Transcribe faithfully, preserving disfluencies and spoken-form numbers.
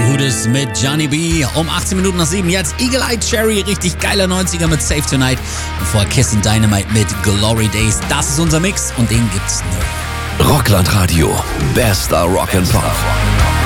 Hooters mit Johnny B. Um achtzehn Minuten nach sieben. Jetzt Eagle Eye Cherry, richtig geiler neunziger mit Save Tonight. Und vorher Kiss and Dynamite mit Glory Days. Das ist unser Mix und den gibt's nur. Rockland Radio. Bester Rock and Pop.